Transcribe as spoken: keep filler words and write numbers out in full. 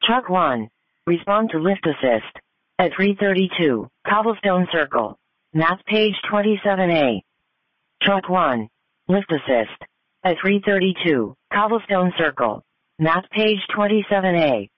Truck one. Respond to lift assist. At three thirty-two, Cobblestone Circle. Map page twenty-seven A. Truck one. Lift assist. At three thirty-two, Cobblestone Circle. Map page twenty-seven A.